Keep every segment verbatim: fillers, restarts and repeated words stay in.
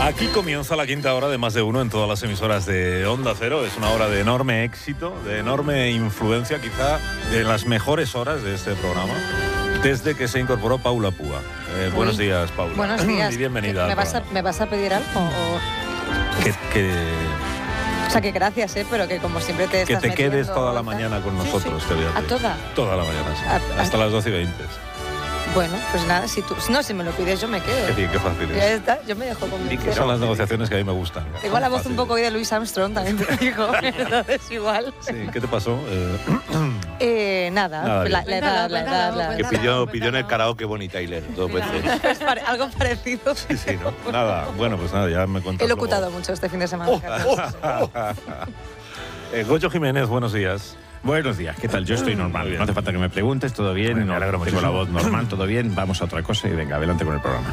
Aquí comienza la quinta hora de Más de Uno en todas las emisoras de Onda Cero. Es una hora de enorme éxito, de enorme influencia, quizá de las mejores horas de este programa, desde que se incorporó Paula Púa. Eh, buenos días, Paula. Buenos días. Y bienvenida. ¿Me vas, a, ¿Me vas a pedir algo? O... Que, que, o sea, que gracias, ¿eh? Pero que como siempre te que estás te quedes metiendo, toda la tal. mañana con Sí, nosotros. sí. Te voy a ¿A pedir. toda? Toda la mañana, sí. A- Hasta a- las doce y veinte. Bueno, pues nada, si tú... No, si me lo pides yo me quedo. Qué bien, qué fácil Ya es. está, yo me dejo Y convencer. que son las negociaciones que a mí me gustan. Tengo la voz Fácil. un poco hoy de Louis Armstrong, también te lo digo. Entonces igual. Sí, ¿qué te pasó? Eh, Eh, nada, Nada, la, bien. la edad, la edad, la Que edad. pidió, pidió en el karaoke Bonnie Tyler dos veces. Es pare- algo parecido. sí, sí, ¿no? Nada, bueno, pues nada, ya me cuentas He locutado luego. mucho este fin de semana. Oh, Carlos. Eh, Goyo Jiménez, buenos días. Buenos días, ¿qué tal? Yo estoy normal, bien. no hace falta que me preguntes, todo bien, Bueno, me no, alegro tengo la muchísimo. voz normal, todo bien, vamos a otra cosa y venga, adelante con el programa.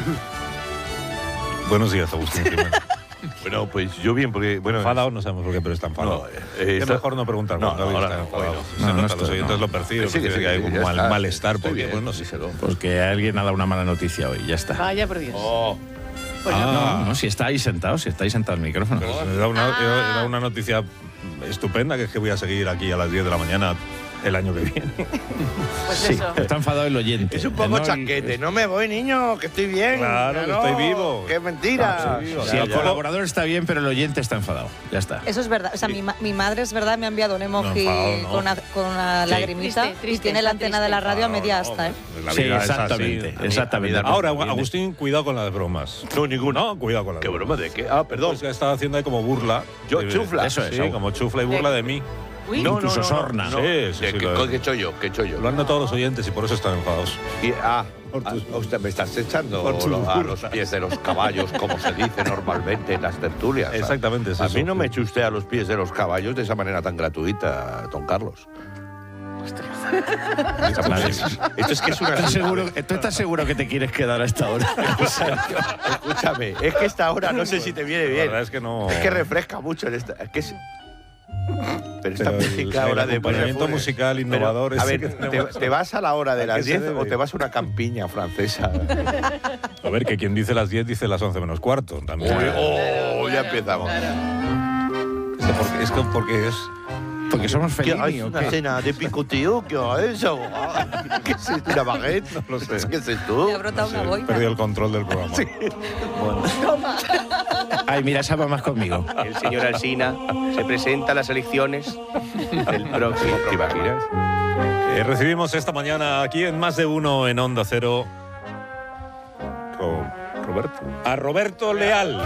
Buenos días, Agustín Jiménez. Bueno, pues yo bien, porque... bueno Enfadado, no sabemos por qué, pero está enfadado. No, eh, es está- mejor no preguntar No, cuando no, alguien ahora está no, enfadado. hoy Se no. No, no nota, los estoy, oyentes no. lo perciben, Sí, que perciben sí, que hay que un ya mal, está. malestar, Estoy porque, bien, pues no sé. díselo. Porque alguien ha dado una mala noticia hoy, ya está. Vaya por Dios. Oh, Pues Ah. No, no, si estáis sentados, si estáis sentados al micrófono. Pero me da una, he dado una noticia estupenda, que es que voy a seguir aquí a las diez de la mañana el año que viene. Pues Sí, eso. está enfadado el oyente. es un poco No, el- chaquete. No me voy, niño, que estoy bien. Claro, que no, estoy vivo. Que es mentira. Ah, estoy vivo. Si Ya, el ya. colaborador está bien, pero el oyente está enfadado, ya está. Eso es verdad. O sea, mi, ma- mi madre es verdad, me ha enviado un emoji No, enfadado, no. con una, con una Sí. lagrimita Triste, triste, y tiene la antena triste. de la radio a media No, asta, ¿eh? pues la Sí, vida es así. exactamente, A mí- exactamente. a mí Ahora, Viene. Agustín, cuidado con las bromas. No, ninguno. No, cuidado con las ¿Qué bromas. broma de qué? Ah, perdón. Pues que estaba haciendo ahí como burla. Yo, Eh, chufla. Eso es. Sí, como chufla y burla de mí. Uy, No, incluso no, no, sorna. no. Sí, sí, ¿Qué, sí, qué, lo- qué he hecho yo? ¿Qué he hecho yo? Lo han notado los oyentes y por eso están enfadados. Y, ah, Por tus- ah, usted me estás echando por tus lo- a los burlas. pies de los caballos, como se dice normalmente en las tertulias. ¿sabes? Exactamente, es A eso. mí no me eche usted a los pies de los caballos de esa manera tan gratuita, don Carlos. Vale. Esto es que es una... ¿Estás seguro, ¿Tú estás seguro que te quieres quedar a esta hora? Escúchame, es que esta hora no sé si te viene La bien. verdad es que no. Es que refresca mucho en esta. Es que es. Pero esta Pero el- música el ahora de acompañamiento Pone- musical Pero, innovador a ese ver, que te, tenemos. te vas a la hora de ¿A las qué se diez debe? o te vas a una campiña francesa? A ver, que quien dice las diez dice las once menos cuarto. También. Uy, oh, ya empezamos. Es que porque- es que porque es. Porque somos ¿Qué hay? Fellini, ¿o ¿Una qué? cena de picoteo? ¿Qué es eso? Ah, ¿Qué es esto? ¿Una baguette? No lo sé. ¿Qué es esto? Me ha brotado una boina. Perdido el control del programa. Bueno, Ay, mira, esa va más conmigo. El señor Alsina se presenta a las elecciones del próximo ¿Te programa. imaginas? eh, recibimos esta mañana aquí en Más de Uno en Onda Cero. Ro- Roberto. A Roberto Leal.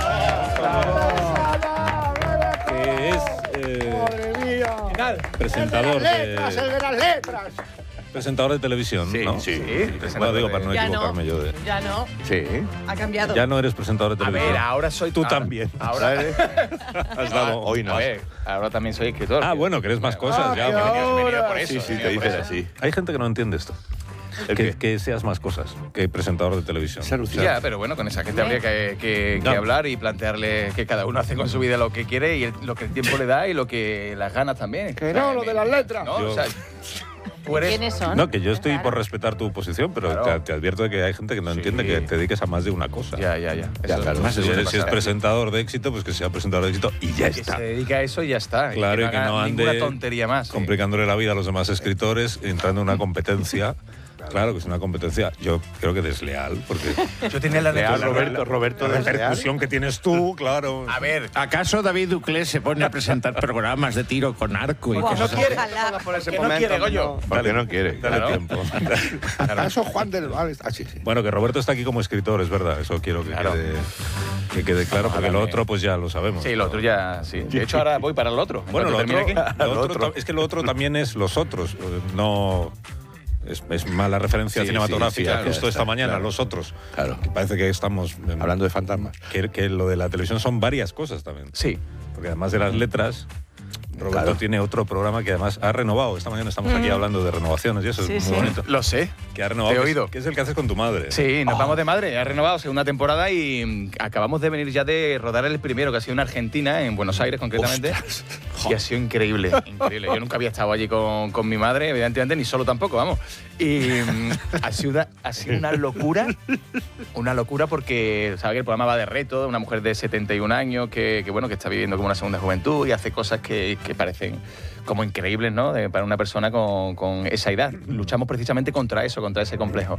Que es. eh, presentador de. Presentador de televisión, Sí, ¿no? sí. Bueno, digo, para no Ya no, equivocarme yo de. ya no, Sí. ha cambiado. Ya no eres presentador de A televisión. ver, ahora soy Tú ahora- también. Ahora, Has dado- Hoy no. a ver, ahora también soy escritor. Ah, bueno, que eres más cosas. ya, He bueno. venido- he venido por eso. Sí, sí, he te venido por dicen eso. así. Hay gente que no entiende esto. ¿El Que, qué? que seas más cosas que presentador de televisión. Es alucinante. Ya, pero bueno, con esa gente habría que, que- que No. hablar y plantearle que cada uno hace con su vida lo que quiere y el- lo que el tiempo le da y lo que las ganas también. Que no, lo de las letras. No, Yo- o sea, tú eres... ¿Quiénes son? No, que yo estoy Claro. por respetar tu posición, pero Claro. te, te advierto de que hay gente que no Sí. entiende que te dediques a más de una cosa. Ya, ya, ya. Ya, Eso- claro. eso Si, suele eres- si es pasar. presentador de éxito, pues que sea presentador de éxito y ya Que está. se dedica a eso y ya está. Claro, y que haga no ande ninguna tontería más. sí. complicándole la vida a los demás escritores, entrando en una competencia. Claro que es una competencia, yo creo que desleal, porque Yo tenía la Leal, la- Roberto, Roberto la desleal. repercusión que tienes tú, claro. A ver, ¿Acaso David Duclés se pone a presentar programas de tiro con arco y Buah, cosas no así? quiere. Ojalá. por ese no quiere, Goyo. Porque no quiere. Dale Claro. tiempo. ¿Acaso Juan del Val? Ah, sí, sí. Bueno, que Roberto está aquí como escritor, es verdad, eso quiero que, Claro. quede, que quede claro, porque lo Ojalá, otro eh. pues ya lo sabemos. Sí, lo otro ya, sí. De hecho, ahora voy para el otro. En Bueno, lo cuanto otro, termine aquí. lo Lo otro otro. ta- es que lo otro también es los otros, eh, no... Es, es mala referencia Sí, cinematográfica, sí, sí, claro, justo ya esta está, mañana, claro. los otros. Claro. Que parece que estamos... em, Hablando de fantasmas. Que, que lo de la televisión son varias cosas también. Sí. Porque además de las letras, Roberto Claro. tiene otro programa que además ha renovado. Esta mañana estamos aquí hablando de renovaciones y eso Sí, es muy sí. bonito. Lo sé. Que ha renovado. Te he que es- oído. Que es el que haces con tu madre. Sí, nos vamos de madre. Ha renovado segunda temporada y mm, acabamos de venir ya de rodar el primero, que ha sido en Argentina, en Buenos Aires concretamente. Y ha sido increíble, increíble. Yo nunca había estado allí con, con mi madre, evidentemente, ni solo tampoco, vamos. Y mm, ha, sido una, ha sido una locura, una locura porque, ¿sabes? Que el programa va de reto, de una mujer de setenta y un años que, que, bueno, que está viviendo como una segunda juventud y hace cosas que, que parecen como increíbles, ¿no? De- para una persona con, con esa edad. Luchamos precisamente contra eso, contra ese complejo.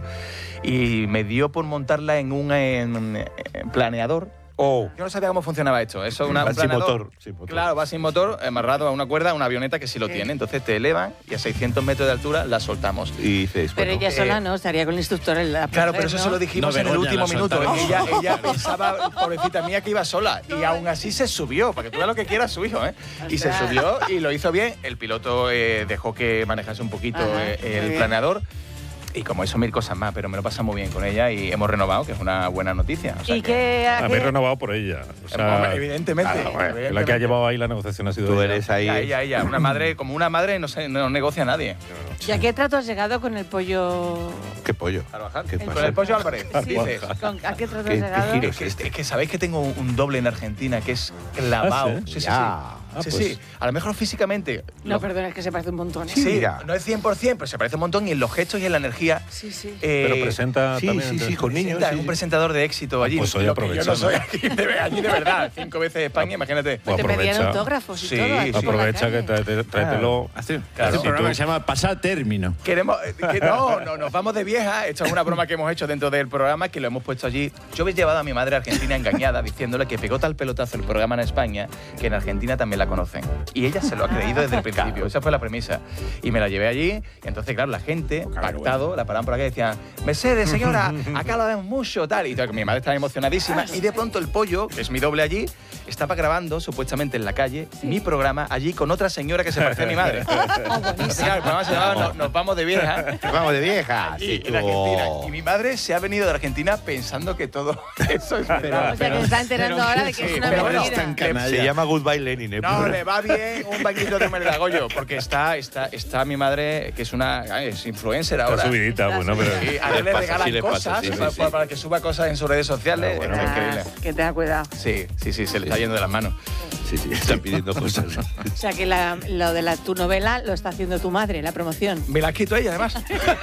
Y me dio por montarla en un en- en planeador. Oh, Yo no sabía cómo funcionaba esto. Eso es una, va un sin planeador. motor, sin motor. Claro, va sin motor, amarrado a una cuerda, a una avioneta que sí lo tiene. Entonces te elevan y a seiscientos metros de altura la soltamos. y dices, Pero bueno, ella sola eh, no, estaría con el instructor en la Claro, pero eso ¿no? se lo dijimos No, en el Begoña, último la minuto. soltaron. Ella, ella pensaba, pobrecita mía, que iba sola. Y aún así se subió, para que tú veas lo que quiera su hijo, ¿eh? Y se Ostras. subió y lo hizo bien. El piloto eh, dejó que manejase un poquito Ajá, eh, muy el bien. planeador. Y como eso, mil cosas más, pero me lo pasa muy bien con ella y hemos renovado, que es una buena noticia. O sea ¿Y que- qué? a Habéis qué- renovado por ella. O sea, Hombre, evidentemente. claro, bueno, evidentemente. la que ha llevado ahí la negociación ha sido tú ella. eres ahí. Ella, ella, ella. Una madre, como una madre, no, se, no negocia a nadie. ¿Y a qué trato has llegado con el pollo? ¿Qué pollo? Trabajar. ¿Qué Con pasa? el pollo Álvarez. Sí, Dices. ¿con- ¿A qué trato ¿Qué- has qué llegado? giro? Es que, es que sabéis que tengo un, un doble en Argentina que es clavado. ¿Ah, sí? sí, sí, sí. Ya. Ah, sí, pues. sí. A lo mejor físicamente. No, lo- perdona, es que se parece un montón. ¿eh? Sí, Mira. no es cien por ciento, pero se parece un montón y en los gestos y en la energía. Sí, sí. eh, Pero presenta Sí, también. sí, entonces- sí, con niños. presenta, sí, es un sí. presentador de éxito allí. pues hoy Lo que yo no aprovechando. soy aquí de, allí de verdad. Cinco veces España, imagínate. Pues Te pedían aprovecha. autógrafos y Sí, todo. aquí sí. por la Aprovecha que calle. tráete- tráetelo. Hace, Claro. hace un Si programa tú- que se llama Pasar Término. Queremos. eh, que no, no, nos vamos de vieja. Esto es una broma que hemos hecho dentro del programa que lo hemos puesto allí. Yo he llevado a mi madre a Argentina engañada diciéndole que pegó tal pelotazo el programa en España que en Argentina también la conocen. Y ella se lo ha creído desde el principio. Esa fue la premisa. Y me la llevé allí. Y entonces, claro, la gente, pactado, la paraban por aquí y decían: Mercedes, señora, acá lo vemos mucho, tal. Y tal, mi madre estaba emocionadísima. Y de pronto el pollo, que es mi doble allí, estaba grabando supuestamente en la calle mi programa allí con otra señora que se parece a mi madre. Entonces, claro, el programa se llamaba Nos, Nos vamos de vieja. Vamos de vieja. Y, sí, en Argentina. tú. Y mi madre se ha venido de Argentina pensando que todo eso es verdad. O sea, que se está enterando pero- ahora de que sí, es una pero bueno, mentira. está en Se llama Goodbye Lenin, ¿eh? No, le va bien un bañito de Melgagollo, porque está, está, está mi madre, que es una es influencer Está ahora. subidita, bueno, pero. Y a él le pasa, regalan sí le pasa, cosas sí, sí, para, sí. para que suba cosas en sus redes sociales. Ah, bueno, es Ah, increíble. que te da cuidado. Sí, sí, sí, se le está yendo de las manos. Sí, sí, están pidiendo cosas. O sea, que la- lo de la, tu novela lo está haciendo tu madre, la promoción. Me la ha escrito ella, además.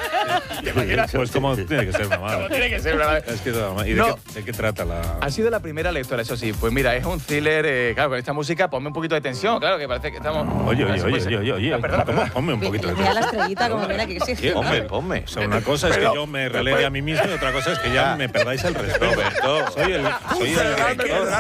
¿Te imaginas? Pues como tiene que ser una madre. Como tiene que ser una madre. Es que es una madre. ¿Y de, No. qué, de qué trata la.? Ha sido la primera lectora, eso sí. Pues mira, es un thriller, eh, claro, con esta música ponme un poquito de tensión, claro, que parece que estamos... Oye, oye, Eso oye, puede ser. oye, oye, Ah, perdona, ¿cómo? perdona. Ponme un poquito de Mira la tensión. estrellita como mira que exige. Ponme, ponme. O sea, una cosa es que Pero- yo me relegue a mí mismo y otra cosa es que ya me perdáis el respeto. Roberto. Soy el, soy el Perdón, director. perdón.